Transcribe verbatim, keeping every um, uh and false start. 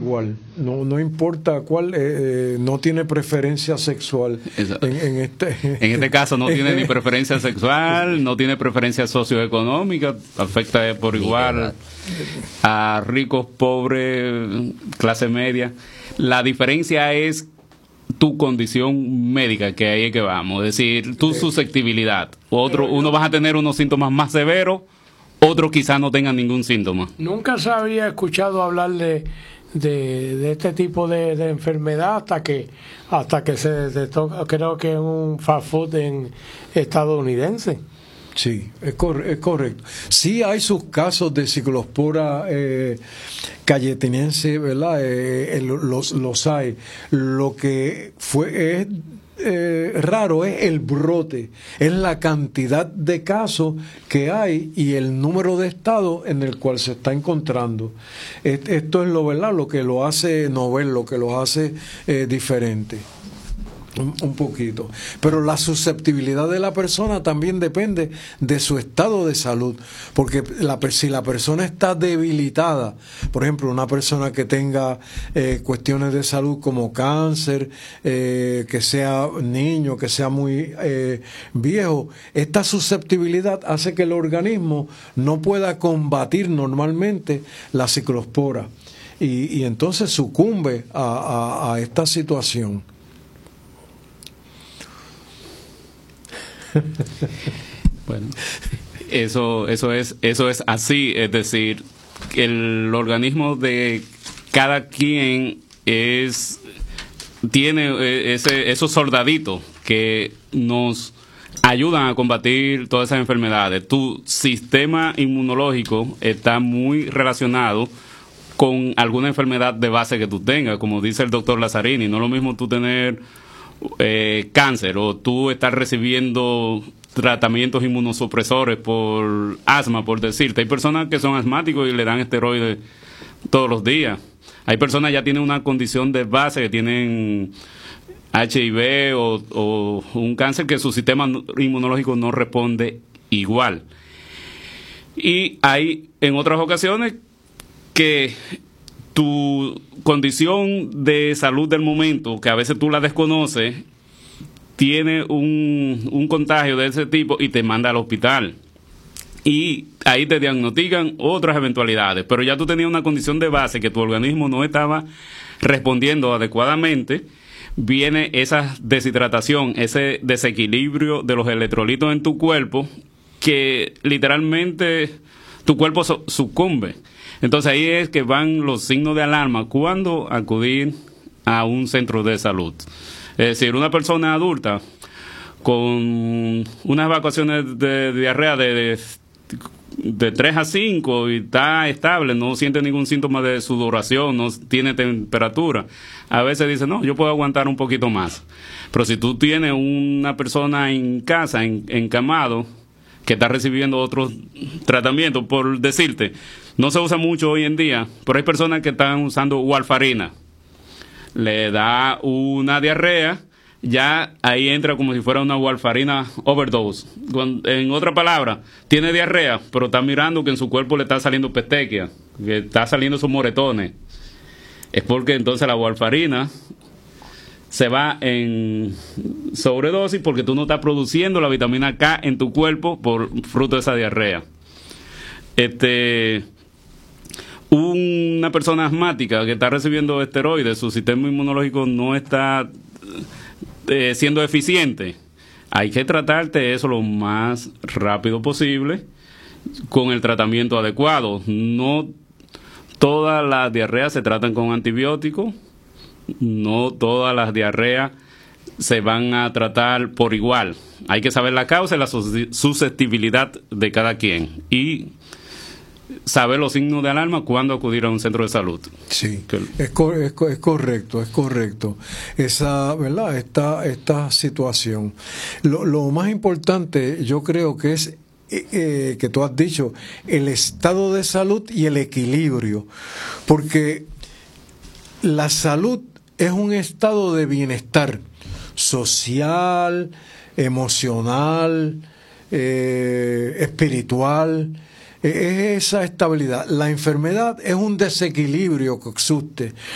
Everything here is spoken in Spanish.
igual, no no importa cuál, eh, eh, no tiene preferencia sexual. En, en, este, en este caso no tiene ni preferencia sexual, no tiene preferencia socioeconómica, afecta por igual a ricos, pobres, clase media. La diferencia es tu condición médica, que ahí es que vamos, es decir, tu susceptibilidad. Otro, uno vas a tener unos síntomas más severos, otros quizás no tengan ningún síntoma. Nunca se había escuchado hablar de, de, de este tipo de, de enfermedad hasta que hasta que se, se toca, creo que es un fast food en estadounidense. Sí, es, cor es correcto. Sí hay sus casos de ciclospora eh, cayetinense, ¿verdad? Eh, eh, los, los hay. Lo que fue es eh, raro es el brote, es la cantidad de casos que hay y el número de estados en el cual se está encontrando. Esto es lo, ¿verdad?, lo que lo hace novel, lo que lo hace eh, diferente. Un, un poquito, pero la susceptibilidad de la persona también depende de su estado de salud, porque la, si la persona está debilitada, por ejemplo, una persona que tenga eh, cuestiones de salud como cáncer, eh, que sea niño, que sea muy eh, viejo, esta susceptibilidad hace que el organismo no pueda combatir normalmente la ciclospora y, y entonces sucumbe a, a, a esta situación. Bueno, eso eso es eso es así, es decir, el organismo de cada quien es tiene ese esos soldaditos que nos ayudan a combatir todas esas enfermedades. Tu sistema inmunológico está muy relacionado con alguna enfermedad de base que tú tengas, como dice el doctor Lazzarini. No es lo mismo tú tener Eh, cáncer o tú estás recibiendo tratamientos inmunosupresores por asma, por decirte. Hay personas que son asmáticos y le dan esteroides todos los días. Hay personas que ya tienen una condición de base, que tienen H I V o, o un cáncer que su sistema inmunológico no responde igual. Y hay en otras ocasiones que tu condición de salud del momento, que a veces tú la desconoces, tiene un, un contagio de ese tipo y te manda al hospital. Y ahí te diagnostican otras eventualidades. Pero ya tú tenías una condición de base que tu organismo no estaba respondiendo adecuadamente. Viene esa deshidratación, ese desequilibrio de los electrolitos en tu cuerpo, que literalmente tu cuerpo so- sucumbe. Entonces ahí es que van los signos de alarma cuando acudir a un centro de salud. Es decir, una persona adulta con unas evacuaciones de diarrea de, de, de tres a cinco y está estable, no siente ningún síntoma de sudoración, no tiene temperatura, a veces dice, no, yo puedo aguantar un poquito más. Pero si tú tienes una persona en casa, en, encamado, que está recibiendo otros tratamientos, por decirte, no se usa mucho hoy en día, pero hay personas que están usando warfarina. Le da una diarrea, ya ahí entra como si fuera una warfarina overdose. En otra palabra, tiene diarrea, pero está mirando que en su cuerpo le está saliendo petequia, que está saliendo sus moretones. Es porque entonces la warfarina se va en sobredosis porque tú no estás produciendo la vitamina K en tu cuerpo por fruto de esa diarrea. Este... Una persona asmática que está recibiendo esteroides, su sistema inmunológico no está eh, siendo eficiente. Hay que tratarte eso lo más rápido posible con el tratamiento adecuado. No todas las diarreas se tratan con antibióticos, no todas las diarreas se van a tratar por igual. Hay que saber la causa y la susceptibilidad de cada quien y saber los signos de alarma cuando acudir a un centro de salud. Sí, es, co es, co es correcto, es correcto. Esa, ¿verdad? Esta, esta situación. Lo, lo más importante, yo creo que es eh, que tú has dicho, el estado de salud y el equilibrio, porque la salud es un estado de bienestar social, emocional, eh, espiritual. Es esa estabilidad. La enfermedad es un desequilibrio que existe.